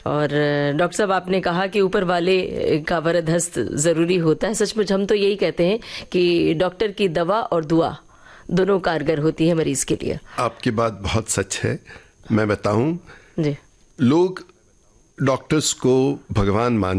और डॉक्टर साहब, आपने कहा कि ऊपर वाले का वरद हस्त जरूरी होता है। सचमुच हम तो यही कहते हैं कि डॉक्टर की दवा और दुआ दोनों कारगर होती है मरीज के लिए। आपकी बात बहुत सच है। मैं बताऊं जी, लोग डॉक्टर्स को भगवान मान